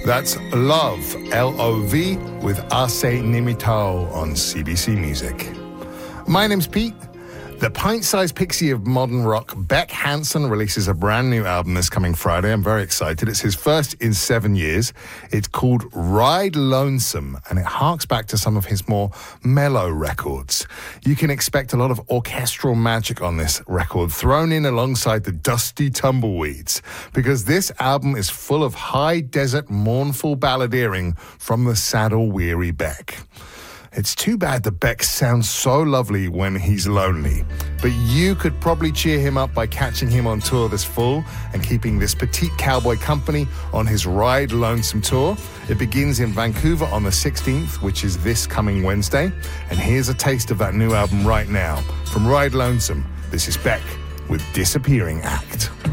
That's Love, L-O-V, with Ase Nimitao on CBC Music. My name's Pete. The pint-sized pixie of modern rock, Beck Hansen, releases a brand new album this coming Friday. I'm very excited. It's his first in 7 years. It's called Ride Lonesome, and it harks back to some of his more mellow records. You can expect a lot of orchestral magic on this record, thrown in alongside the dusty tumbleweeds, because this album is full of high desert mournful balladeering from the saddle-weary Beck. It's too bad that Beck sounds so lovely when he's lonely, but you could probably cheer him up by catching him on tour this fall and keeping this petite cowboy company on his Ride Lonesome tour. It begins in Vancouver on the 16th, which is this coming Wednesday, and here's a taste of that new album right now. From Ride Lonesome, this is Beck with Disappearing Act.